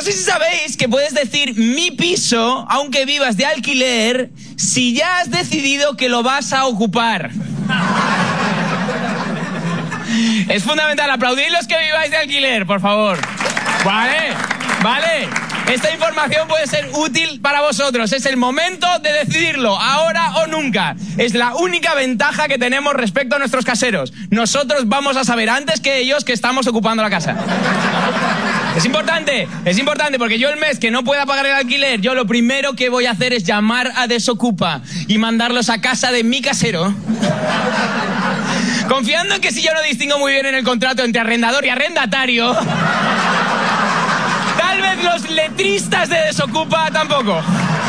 sé si sabéis que puedes decir mi piso, aunque vivas de alquiler, si ya has decidido que lo vas a ocupar. Es fundamental, aplaudid los que viváis de alquiler, por favor. Vale. Esta información puede ser útil para vosotros. Es el momento de decidirlo, ahora o nunca. Es la única ventaja que tenemos respecto a nuestros caseros. Nosotros vamos a saber antes que ellos que estamos ocupando la casa. Es importante porque yo el mes que no pueda pagar el alquiler, yo lo primero que voy a hacer es llamar a Desocupa y mandarlos a casa de mi casero. Confiando en que si yo no distingo muy bien en el contrato entre arrendador y arrendatario, tal vez los letristas de Desocupa tampoco.